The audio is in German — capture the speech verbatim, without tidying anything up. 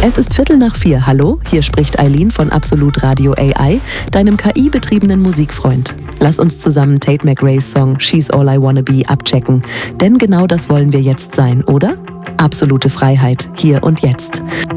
Es ist Viertel nach vier. Hallo, hier spricht Eileen von Absolut Radio A I, deinem K I-betriebenen Musikfreund. Lass uns zusammen Tate McRae's Song She's All I Wanna Be abchecken. Denn genau das wollen wir jetzt sein, oder? Absolute Freiheit, hier und jetzt.